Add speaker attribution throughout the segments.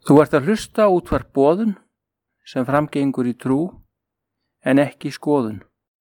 Speaker 1: Þú ert að hlusta á útvarp Boðun sem framgengur í trú en ekki skoðun.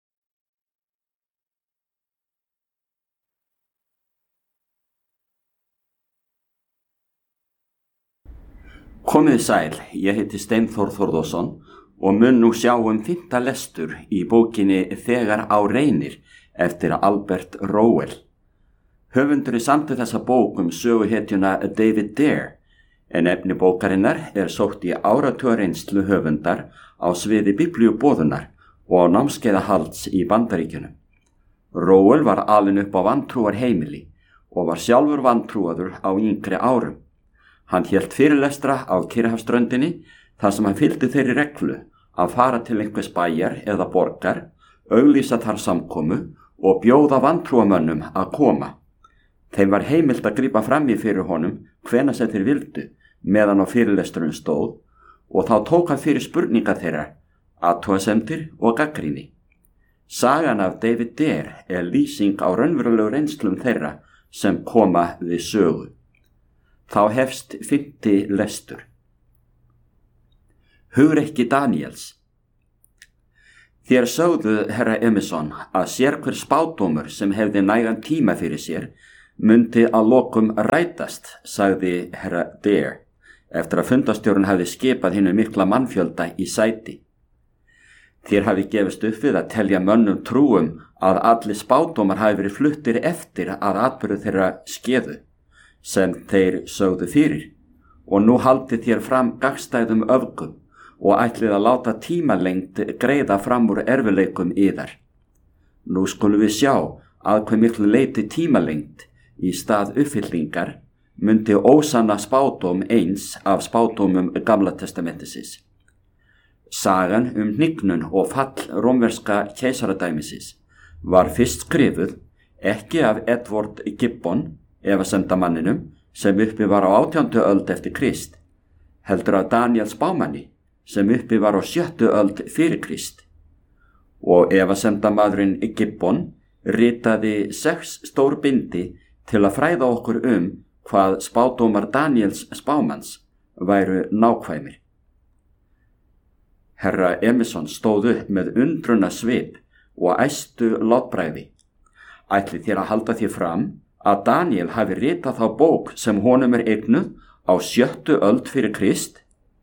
Speaker 2: Komið sæl, ég heiti Steinþór Þórðarsson og mun nú sjá 5. lestur í bókinni Þegar á reynir eftir Albert Rowell. Höfundurinn samdi þessa bók söguhetjuna David Dare, en efni bókarinnar sótt í áratugareynslu höfundar á sviði biblíuboðunar og á námskeiðahalds í Bandaríkjunum. Rowell var alinn upp á vantrúarheimili og var sjálfur vantrúaður á yngri árum. Hann hélt fyrirlestra á Kyrrahafsströndinni þar sem hann fylgdi þeirri reglu að fara til einhvers bæjar eða borgar, auglýsa þar samkomu og bjóða vantrúamönnum að koma. Þeim var heimilt að grípa fram í fyrir honum hvenær sem þeir vildu meðan á fyrirlesturinn stóð og þá tók hann fyrir spurningar þeirra, athugasemdir og gagnrýni. Sagan af David Dare lýsing á raunverulegu reynslum þeirra sem koma við sögu. Þá hefst 5. lestur. Hugrekki Daníels. Þér sögðu, herra Emerson, að sérhver spádómur sem hefði nægan tíma fyrir sér mundi að lokum rætast, sagði herra Dare, eftir að fundastjórinn hafði skipað hinu mikla mannfjölda í sæti. Þér hafi gefist upp við að telja mönnum trúum að allir spádómar hafi verið fluttir eftir að atburður þeirra skeðu, sem þeir sögðu fyrir, og nú haldið þér fram gagnstæðum öfgum og ætlið að láta tímalengd greiða fram úr erfileikum yðar. Nú skulum við sjá að hve miklu leyti tímalengd í stað uppfyllingar mundi ósanna spádóm eins af spádómum Gamla testamentisins. Sagan hnignun og fall rómverska keisaradæmisins var fyrst skrifuð ekki af Edward Gibbon, efasemdamanninum, sem uppi var á 18. öld eftir Krist, heldur af Daniel spámanni, sem uppi var á 7. öld fyrir Krist. Og efasemdamadurinn Gibbon ritaði 6 stór bindi til að fræða okkur hvað spádómar Daniels spámanns væru nákvæmir. Herra Emerson stóð upp með undrunna svip og æstu látbragði. Ætlið þér að halda því fram að Daniel hafi ritað þá bók sem honum eignuð á 7. öld fyrir Krist?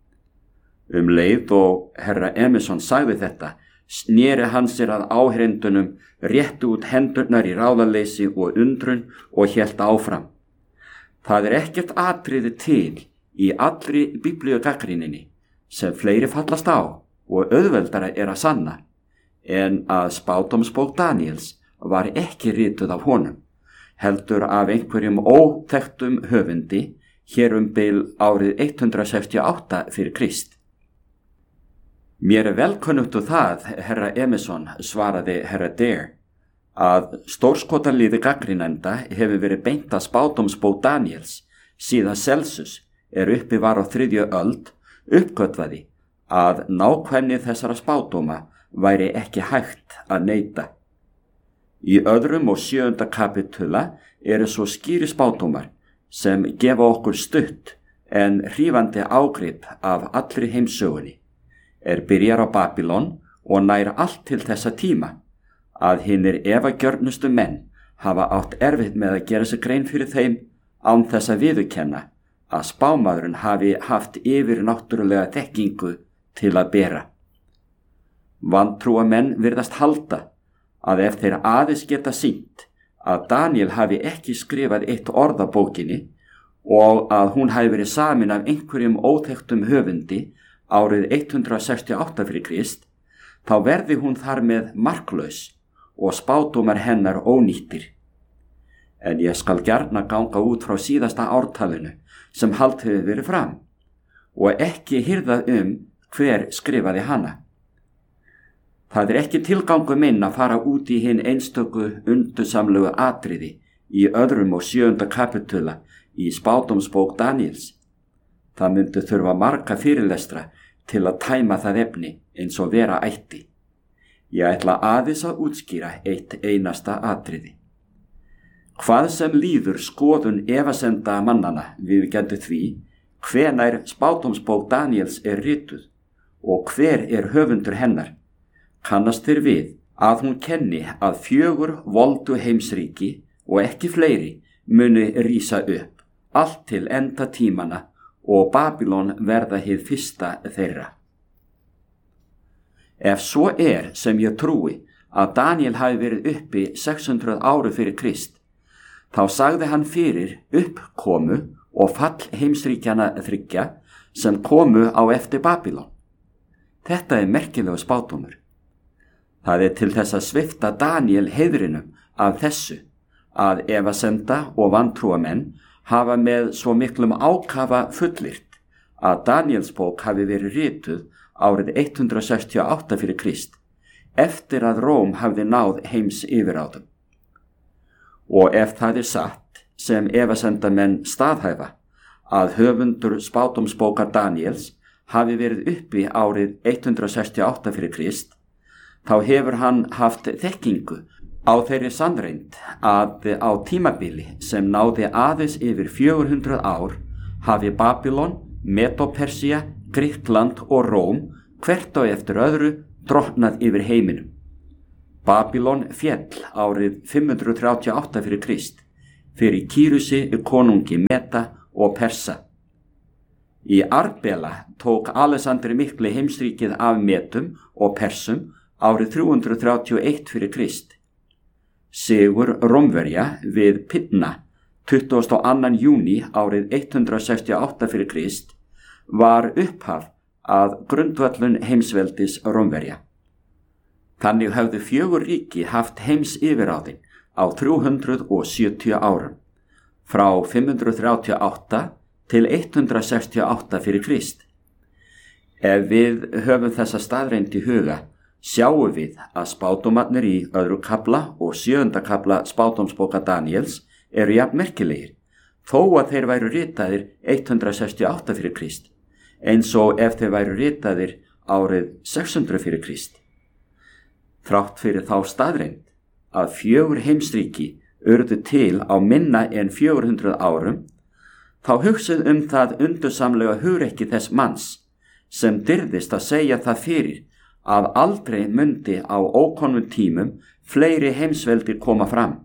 Speaker 2: Leið og herra Emerson sagði þetta, sneri hann sér að áheyrendunum, rétti út hendurnar í ráðaleysi og undrun og hélt áfram. Það ekkert atriði til í allri biblíugagnrýninni sem fleiri fallast á og auðveldara að sanna, en að spádómsbók Daniels var ekki rituð af honum, heldur af einhverjum óþekktum höfundi hér bil árið 168 fyrir Krist. Mér velkunnugt það, herra Emerson, svaraði herra Dare, að stórskotarliði gagnrýnenda hefur verið beint að spádómsbók Daniels síðan Celsus uppi var á 3. öld uppgötvaði að nákvæmni þessara spádóma væri ekki hægt að neita. Í 2. og 7. kapitula svo skýri spádómar sem gefa okkur stutt en hrífandi ágrip af allri heimsögunni, byrjar á Babylon og nær allt til þessa tíma, að hinir efagjörnustu menn hafa átt erfitt með að gera sig grein fyrir þeim án þess að viðurkenna að spámaðurinn hafi haft yfirnáttúrulega þekkingu til að bera. Vantrúamenn virðast halda að ef þeir aðeins geta sýnt að Daniel hafi ekki skrifað eitt orð af bókinni og að hún hafi verið samin af einhverjum óþekktum höfundi árið 168 fyrir Krist, þá verði hún þar með marklaus og spádómar hennar ónýttir. En ég skal gjarna ganga út frá síðasta ártalinu sem haldið hefur verið fram og ekki hirðað hver skrifaði hana. Það ekki tilgangur minn að fara út í hinn einstöku undursamlegu atriði í 2. og 7. kapitula í spádómsbók Daniels. Það myndi þurfa marga fyrirlestra til að tæma það efni eins og vera ætti. Ég ætla aðeins að útskýra eitt einasta atriði. Hvað sem líður skoðun efasemda mannana viðurkenndi því hvenær spádómsbók Daníels rituð og hver höfundur hennar, kannast þeir við að hún kenni að 4 voldu heimsríki og ekki fleiri muni rísa upp, allt til enda tímana og Babylon verða hið fyrsta þeirra. Ef svo sem ég trúi að Daníel hafi verið uppi 600 áru fyrir Krist, þá sagði hann fyrir uppkomu og fall heimsríkjana 3 sem komu á eftir Babylon. Þetta merkilegu spádómur. Það til þess að svipta Daníel heiðrinum af þessu, að efasemda og vantrúa menn hafa með svo miklum ákafa fullyrt að Daníels bók hafi verið rituð árið 168 fyrir Krist, eftir að Róm hafði náð heims yfirráðum. Og ef það satt, sem efasemdamenn staðhæfa, að höfundur spádómsbókar Daníels hafi verið uppi árið 168 fyrir Krist, þá hefur hann haft þekkingu á þeirri sannreind að á tímabili sem náði aðeins yfir 400 ár hafi Babylon, Medo-Persía, Grikkland og Róm hvert á eftir öðru drottnað yfir heiminum. Babylon féll árið 538 fyrir Krist fyrir Kírusi konungi Meda og Persa. Í Arbela tók Alexander mikli heimsríkið af Medum og Persum árið 331 fyrir Krist. Sigur Rómverja við Pydna 22. júní árið 168 fyrir Krist var upphaf að grundvöllun heimsveldis Rómverja. Þannig höfðu 4 ríki haft heims yfirráðin á 370 árum, frá 538 til 168 fyrir Krist. Ef við höfum þessa staðreind í huga, sjáum við að spádómarnir í 2. kafla og 7. kafla spádómsbóka Daníels jafn merkilegir, þó að þeir væru ritaðir 168 fyrir Krist, eins og ef þeir væru ritaðir árið 600 fyrir Krist. Þrátt fyrir þá staðreind að 4 heimsríki urðu til á minna en 400 árum, þá hugsið það undursamlega hugrekki þess manns sem dirfðist að segja það fyrir að aldrei mundi á ókomnum tímum fleiri heimsveldir koma fram.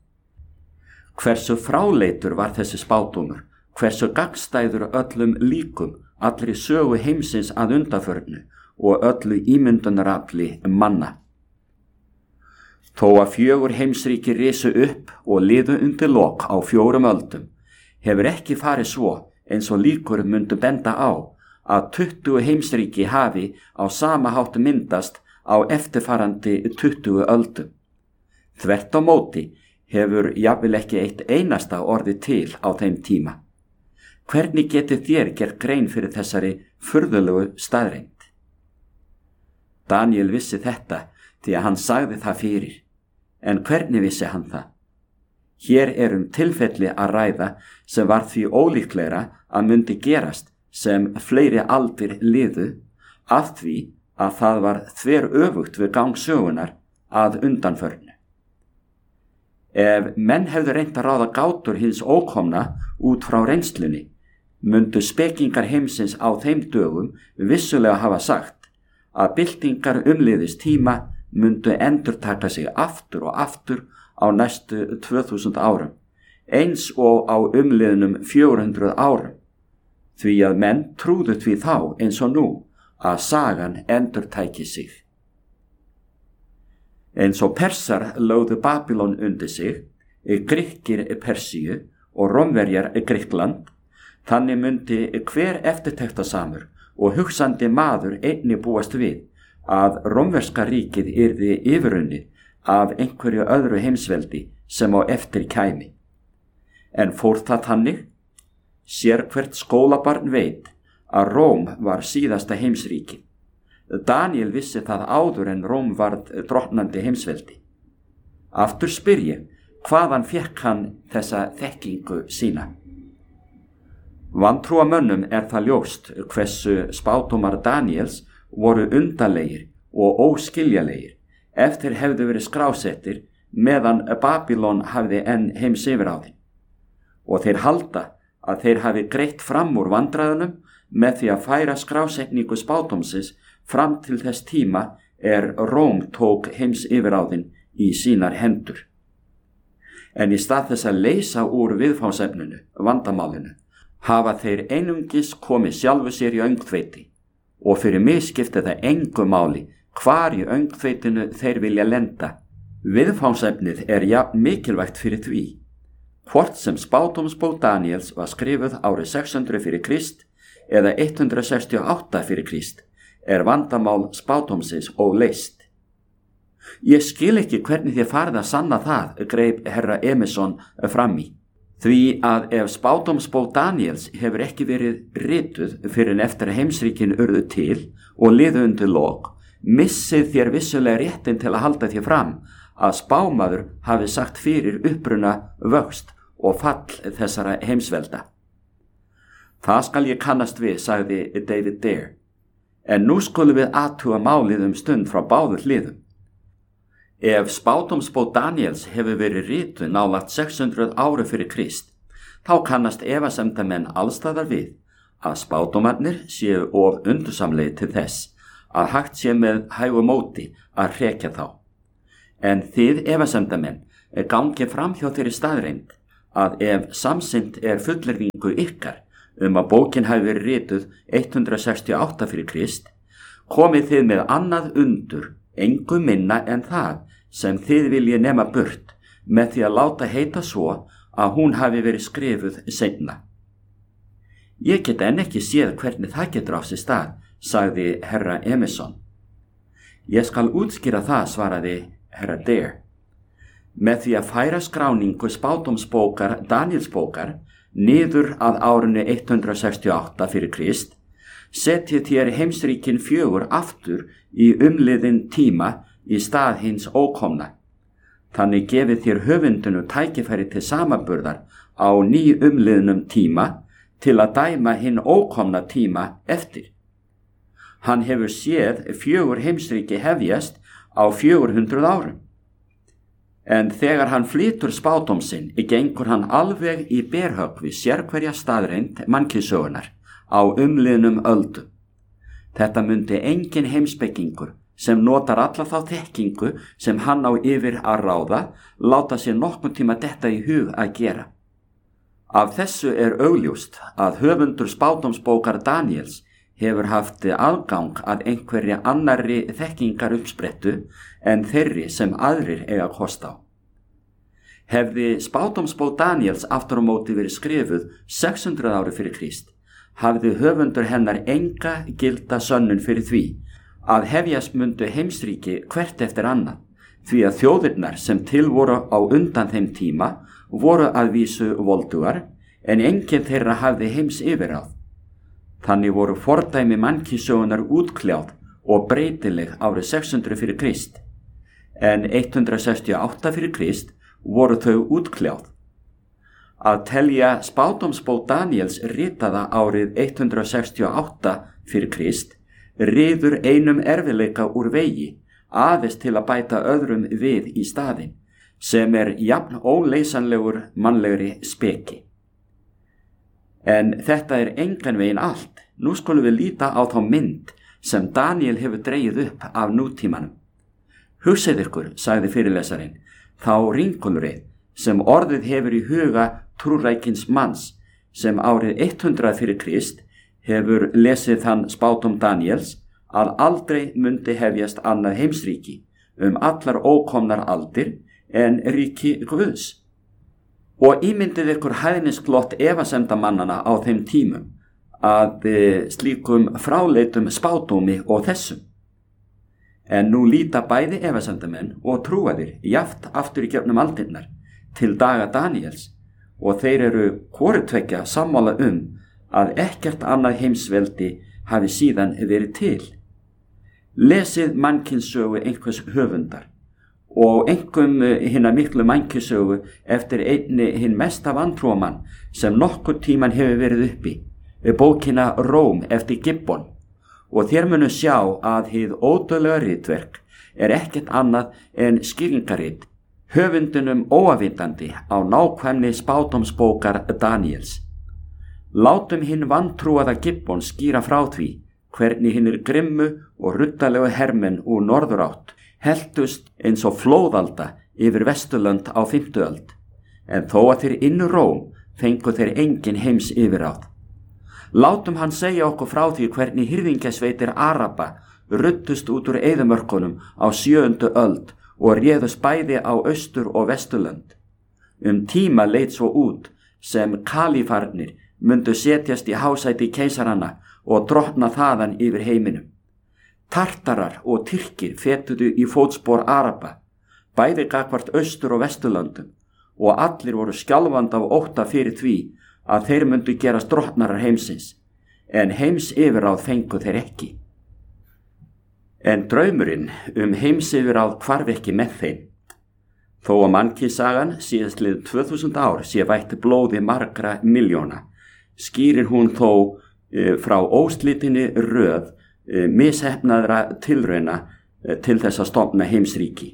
Speaker 2: Hversu fráleitur var þessi spádómur, hversu gagnstæður öllum líkum, allri sögu heimsins að undanförnu og öllu ímyndunarafli manna. Þó að 4 heimsríki risu upp og liðu undir lok á 4 öldum, hefur ekki farið svo eins og líkur myndu benda á að 20 heimsríki hafi á sama hátt myndast á eftirfarandi 20 öldum. Þvert á móti hefur jafnvel ekki eitt einasta orðið til á þeim tíma. Hvernig getið þér gert grein fyrir þessari furðulegu staðreind? Daníel vissi þetta því að hann sagði það fyrir. En hvernig vissi hann það? Hér tilfelli að ræða sem var því ólíklegra að myndi gerast sem fleiri aldir liðu, af því að það var þveröfugt við gang sögunar að undanförnu. Ef menn hefðu reynt að ráða gátur hins ókomna út frá reynslunni, myndu spekingar heimsins á þeim dögum vissulega hafa sagt að byltingar umliðis tíma myndu endurtaka sig aftur og aftur á næstu 2000 árum, eins og á umliðnum 400 árum, því að menn trúðu því þá eins og nú að sagan endurtæki sig. Eins og Persar lögðu Babylon undir sig, Grikkir Persíu og Rómverjar Grikkland, þannig myndi hver eftirtektarsamur og hugsandi maður einnig búast við að rómverska ríkið yrði yfirunnið af einhverju öðru heimsveldi sem á eftir kæmi. En fór það þannig? Sérhvert skólabarn veit að Róm var síðasta heimsríkið. Daníel vissi það áður en Róm varð drottnandi heimsveldi. Aftur spyr ég, hvaðan fékk hann þessa þekkingu sína? Vantrúamönnum það ljóst hversu spádómar Daníels voru undarlegir og óskiljalegir ef þeir hefðu verið skrásettir meðan Babylon hafði enn heims yfiráðin. Og þeir halda að þeir hafi greitt fram úr vandræðunum með því að færa skrásetningu spádómsins fram til þess tíma Róm tók heimsyfirráðin í sínar hendur. En í stað þess að leysa úr viðfangsefninu, vandamálinu, hafa þeir einungis komið sjálfu sér í öngþveiti og fyrir mig skipti það engu máli hvar í öngþveitinu þeir vilja lenda. Viðfangsefnið jafn mikilvægt fyrir því. Hvort sem spádómsbók Daníels var skrifuð árið 600 fyrir Krist eða 168 fyrir Krist vandamál spádómsins óleyst. Ég skil ekki hvernig þið farið að sanna það, greip herra Emerson fram í. Því að ef spádómsbók Daníels hefur ekki verið rituð fyrir en eftir að heimsríkin urðu til og liðu undir lok, missið þér vissulega réttin til að halda þér fram að spámaður hafi sagt fyrir uppruna, vöxt og fall þessara heimsvelda. Það skal ég kannast við, sagði David Dare. En nú skulum við athuga málið stund frá báðu hliðum. Ef spádómsbók Daníels hefur verið rituð nálægt 600 ári fyrir Krist, þá kannast efasemdamenn allstaðar við að spádómarnir séu of undursamlegir til þess að hægt sé með hægu móti að hrekja þá. En þið efasemdamenn gangið fram hjá þeirri staðreynd að ef samsynt fullyrðingu ykkar að bókin hafi verið rituð 168 fyrir Krist, komið þið með annað undur, engu minna en það sem þið viljið nema burt með því að láta heita svo að hún hafi verið skrifuð seinna. Ég get enn ekki séð hvernig það getur á sér stað, sagði herra Emerson. Ég skal útskýra það, svaraði herra Dare. Með því að færa skráningu spádómsbókar Daníelsbókar niður að árinu 168 fyrir Krist, setjið þér heimsríkin 4 aftur í umliðin tíma í stað hins ókomna. Þannig gefið þér höfundinu tækifæri til samanburðar á umliðnum tíma til að dæma hinn ókomna tíma eftir. Hann hefur séð 4 heimsríki hefjast á 400 árum. En þegar hann flytur spádómsinn, gengur hann alveg í berhögg við sérhverja staðreynd mannkynssögunnar á umliðnum öldum. Þetta mundi engin heimspekingur sem notar alla þá þekkingu sem hann á yfir að ráða, láta sér nokkurn tíma detta í hug að gera. Af þessu augljóst að höfundur spádómsbókar Daníels hefur haft aðgang að einhverja annarri þekkingar uppsprettu en þeirri sem aðrir eiga kost á. Hefði spádómsbók Daníels aftur á móti verið skrifuð 600 ári fyrir Krist, hafði höfundur hennar enga gilda sönnun fyrir því að hefjast mundu heimsríki hvert eftir annað, því að þjóðirnar sem til voru á undan þeim tíma voru að vísu voldugar, en enginn þeirra hafði heims yfirráð. Þannig voru fordæmi mannkynssögunnar útkljáð og breytileg árið 600 fyrir Krist, en 168 fyrir Krist voru þau útkljáð. Að telja spádómsbók Daníels ritaða árið 168 fyrir Krist riður einum erfiðleika úr vegi, aðeins til að bæta öðrum við í staðinn, sem jafn óleysanlegur mannlegri speki. En þetta engan veginn allt. Nú skulum við líta á þá mynd sem Daníel hefur dregið upp af nútímanum. Hugsið ykkur, sagði fyrirlesarinn, þá ringulreið sem orðið hefur í huga trúrækins manns sem árið 100 fyrir Krist hefur lesið þann spádóm Daníels að aldrei mundi hefjast annað heimsríki allar ókomnar aldir en ríki Guðs. Og ímyndið ykkur hæðnisglott efasemdamannana á þeim tímum að slíkum fráleitum spádómi og þessum. En nú líta bæði efasemdamenn og trúaðir jaft aftur í gegnum aldirnar til daga Daníels og þeir hvorutveggja sammála að ekkert annað heimsveldi hafi síðan verið til. Lesið mannkynssögu einhvers höfundar og einkum hinna miklu mannkynssögu eftir einni hinn mesta vantrúamann sem nokkur tíman hefur verið uppi, bókina Róm eftir Gibbon, og þér munu sjá að hið ódauðlega ritverk ekkert annað en skýringarit, höfundunum óafvitandi á nákvæmni spádómsbókar Daníels. Látum hinn vantrúaða Gibbon skýra frá því hvernig hinnir grimmu og ruddalegu hermenn úr norðurátt heltust eins og flóðalda yfir Vesturlönd á 5. öld, en þó að þeir innu Róm fengu þeir engin heims yfirráð. Látum hann segja okkur frá því hvernig hirðingjasveitir Araba ruddust út úr eyðimörkunum á 7. öld og réðust bæði á Austur- og Vesturlönd. Tíma leit svo út sem kalífarnir mundu setjast í hásæti keisaranna og drottna þaðan yfir heiminum. Tartarar og Tyrkir fetuðu í fótspor Araba, bæði gagnvart Austur- og Vesturlöndum, og allir voru skjálfandi af ótta fyrir því að þeir mundu gerast drottnarar heimsins, en heims yfirráð fengu þeir ekki. En draumurinn heims yfirráð hvarf ekki með þeim. Þó að mannkynsagan síðastlið 2000 ár sé vætt blóði margra milljóna, skýrir hún þó frá óslitinni röð misheppnaðra tilrauna til þess að stofna heimsríki.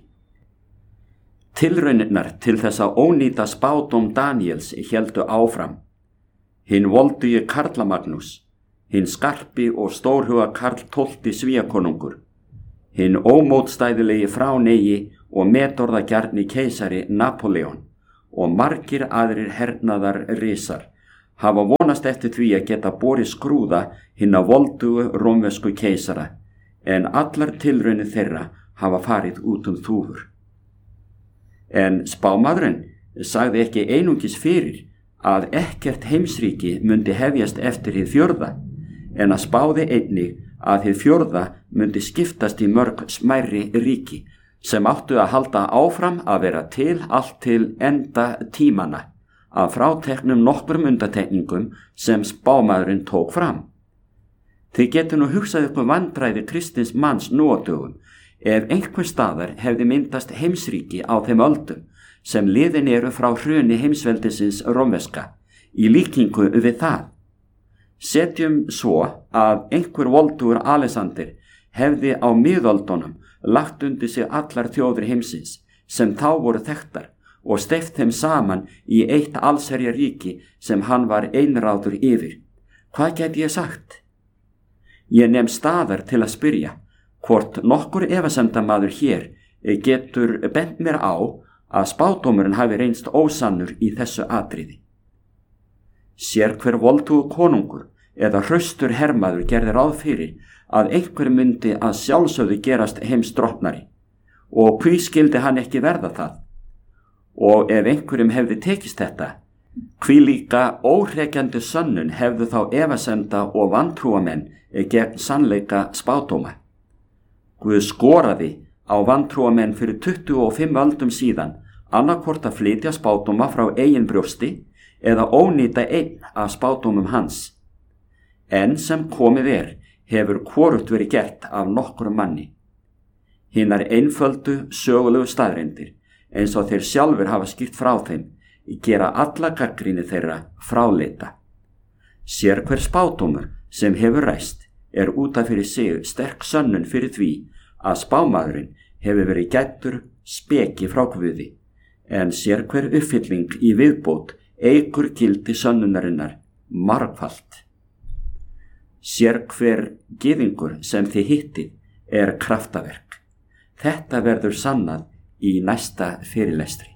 Speaker 2: Tilraunirnar til þess að ónýta spádóm Daníels héldu áfram. Hinn voldugi Karlamagnús, hinn skarpi og stórhuga Karl XII Svíakonungur, hinn ómótstæðilegi fránegi og metorðagjarni keisari Napóleon og margir aðrir hernaðar risar hafa vonast eftir því að geta borið skrúða hinna voldugu rómversku keisara, en allar tilraunir þeirra hafa farið út þúfur. En spámaðurinn sagði ekki einungis fyrir að ekkert heimsríki mundi hefjast eftir hið 4., en að spáði einnig að hið 4. mundi skiptast í mörg smærri ríki sem áttu að halda áfram að vera til allt til enda tímana, að fráteknum nokkrum undatekningum sem spámaðurinn tók fram. Þið getur nú hugsað ykkur vandræði kristins manns nú á dögum ef einhver staðar hefði myndast heimsríki á þeim öldum sem liðin eru frá hruni heimsveldisins rómverska í líkingu við það. Setjum svo að einhver voldugur Alexander hefði á miðöldunum lagt undir sig allar þjóðir heimsins sem þá voru þekktar og steypt þeim saman í eitt allsherja ríki sem hann var einráður yfir. Hvað get ég sagt? Ég nem staðar til að spyrja hvort nokkur efasemdamaður hér getur bent mér á að spádómurinn hafi reynst ósannur í þessu atriði. Sér hver voldugur konungur eða hraustur hermaður gerði ráð fyrir að einhver myndi að sjálfsögðu gerast heimsdrottnari, og hví skildi hann ekki verða það? Og ef einhverjum hefði tekist þetta, hví líka óhrekjandi sönnun hefðu þá efasemda og vantrúamenn gegn sannleika spádóma. Guð skoraði á vantrúamenn fyrir 25 öldum síðan annarkvort að flytja spádóma frá eigin brjósti eða ónýta einn af spádómum hans. En sem komið hefur hvorugt verið gert af nokkrum manni. Hinar einföldu sögulegu staðreyndir, eins og þeir sjálfur hafa skýrt frá þeim, gera alla gagnrýni þeirra fráleita. Sér hver spádómur sem hefur ræst út af fyrir sig sterk sönnun fyrir því að spámaðurinn hefur verið gæddur speki frá Guði, en sér hver uppfylling í viðbót eykur gildi sönnunarinnar margfalt. Sér hver gyðingur sem þið hittið kraftaverk. Þetta verður sannað í næsta fyrirlestri.